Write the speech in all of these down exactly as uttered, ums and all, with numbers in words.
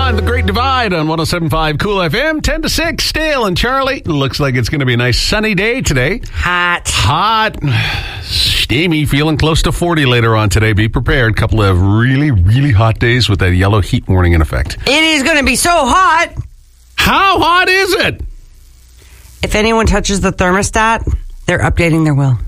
on The Great Divide on one oh seven point five Cool F M, ten to six. Dale and Charlie. Looks like it's going to be a nice sunny day today. Hot. Hot. Steamy. Feeling close to forty later on today. Be prepared. Couple of really, really hot days with that yellow heat warning in effect. It is going to be so hot. How hot is it? If anyone touches the thermostat, they're updating their will.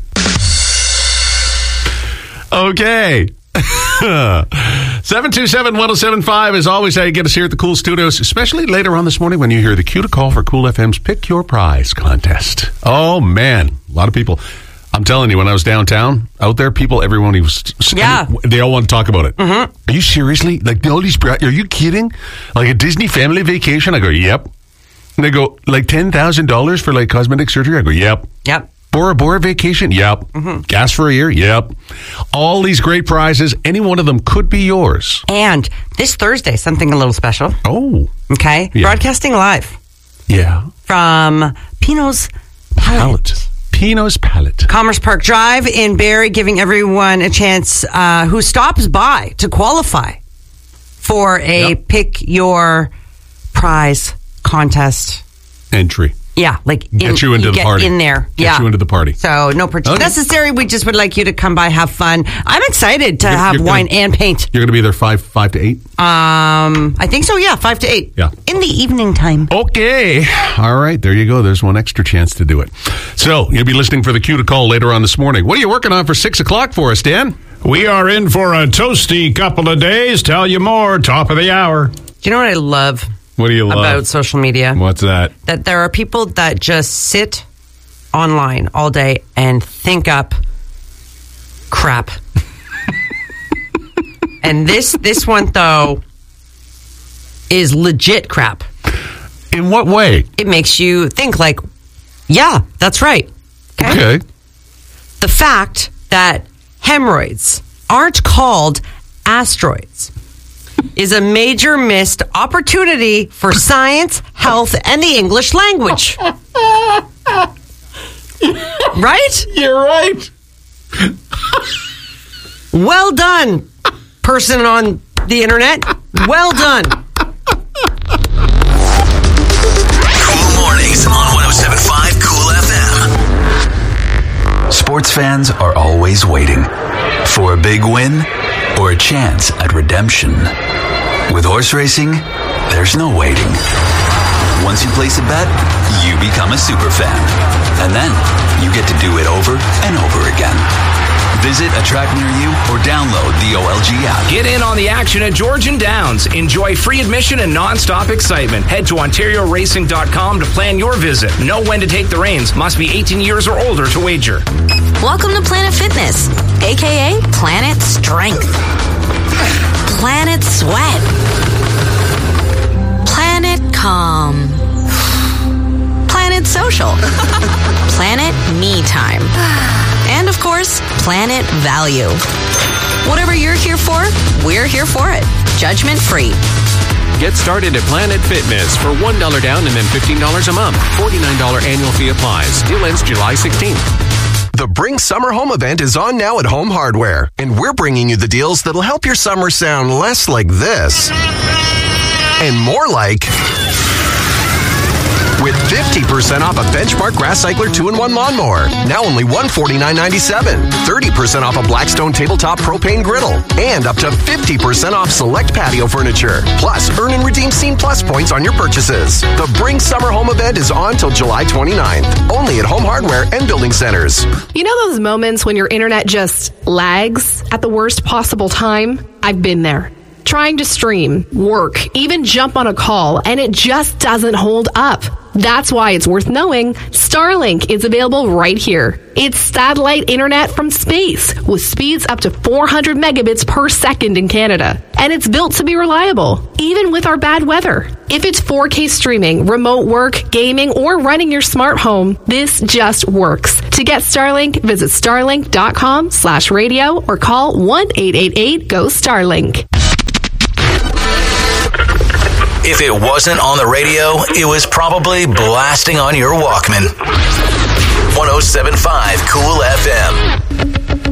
Okay. seven two seven, one oh seven five is always how you get us here at the Cool Studios, especially later on this morning when you hear the cue to call for Cool F M's Pick Your Prize contest. Oh, man. A lot of people. I'm telling you, when I was downtown, out there, people, everyone, he was, yeah. they all want to talk about it. Mm-hmm. Are you seriously? Like, all these, are you kidding? Like a Disney family vacation? I go, yep. And they go, like ten thousand dollars for like cosmetic surgery? I go, yep. Yep. Bora Bora vacation? Yep. Mm-hmm. Gas for a year? Yep. All these great prizes, any one of them could be yours. And this Thursday, something a little special. Oh. Okay. Yeah. Broadcasting live. Yeah. From Pino's Palette. Palette. Pino's Palette. Commerce Park Drive in Barrie, giving everyone a chance uh, who stops by to qualify for a yep. Pick Your Prize contest. Entry. Yeah, like in, get you into you the get party. In there, get yeah. you into the party. So no purchase okay. necessary. We just would like you to come by, have fun. I'm excited to you're, have you're wine gonna, and paint. You're going to be there five, five to eight. Um, I think so. Yeah, five to eight. Yeah, in the evening time. Okay, all right. There you go. There's one extra chance to do it. So you'll be listening for the cue to call later on this morning. What are you working on for six o'clock for us, Dan? We are in for a toasty couple of days. Tell you more. Top of the hour. Do you know what I love? What do you love about social media? What's that? That there are people that just sit online all day and think up crap. And this this one though is legit crap. In what way? It makes you think like, yeah, that's right. Okay. okay. The fact that hemorrhoids aren't called asteroids is a major missed opportunity for science, health, and the English language. Right? You're right. Well done, person on the internet. Well done. Cool Mornings on one oh seven point five Cool F M. Sports fans are always waiting for a big win or a chance at redemption. With horse racing, there's no waiting. Once you place a bet, you become a super fan. And then you get to do it over and over again. Visit a track near you or download the O L G app. Get in on the action at Georgian Downs. Enjoy free admission and non-stop excitement. Head to ontario racing dot com to plan your visit. Know when to take the reins. Must be eighteen years or older to wager. Welcome to Planet Fitness, a k a. Planet Strength. Planet Sweat. Planet Calm. Planet Social. Planet Me Time. And of course, Planet Value. Whatever you're here for, we're here for it. Judgment free. Get started at Planet Fitness for one dollar down and then fifteen dollars a month. forty-nine dollars annual fee applies. Deal ends July sixteenth. The Bring Summer Home event is on now at Home Hardware, and we're bringing you the deals that'll help your summer sound less like this and more like... With fifty percent off a Benchmark Grass Cycler two in one lawnmower, now only one hundred forty-nine dollars and ninety-seven cents. thirty percent off a Blackstone Tabletop Propane Griddle, and up to fifty percent off select patio furniture. Plus, earn and redeem Scene Plus points on your purchases. The Bring Summer Home event is on till July twenty-ninth, only at Home Hardware and Building Centers. You know those moments when your internet just lags at the worst possible time? I've been there. Trying to stream, work, even jump on a call, and it just doesn't hold up. That's why it's worth knowing Starlink is available right here. It's satellite internet from space with speeds up to four hundred megabits per second in Canada. And it's built to be reliable, even with our bad weather. If it's four K streaming, remote work, gaming, or running your smart home, this just works. To get Starlink, visit starlink.com slash radio or call one eight eight eight go Starlink. If it wasn't on the radio, it was probably blasting on your Walkman. one oh seven point five Cool F M.